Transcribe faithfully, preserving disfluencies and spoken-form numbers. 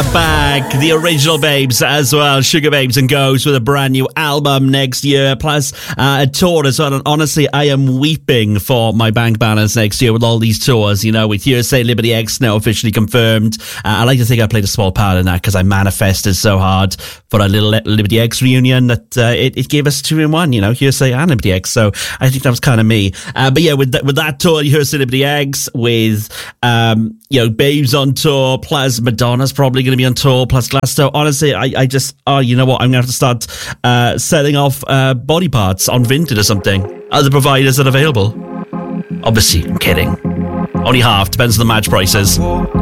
back. The original Babes as well. Sugar Babes and Ghosts with a brand new album next year. Plus uh, a tour as well. And honestly, I am weeping for my bank balance next year with all these tours. You know, with Hearsay, Liberty X now officially confirmed. Uh, I like to think I played a small part in that because I manifested so hard for a little Liberty X reunion that uh, it, it gave us two in one, you know, Hearsay and Liberty X. So I think that was kind of me. Uh, but yeah, with, th- with that tour, Hearsay, Liberty X, with, um, you know, Babes on tour, plus Madonna's probably going to be on tour, plus Glasto. Honestly, I, I just, oh, you know what? I'm going to have to start uh, selling off uh, body parts on Vinted or something. Other providers that are available. Obviously, I'm kidding. Only half, depends on the match prices.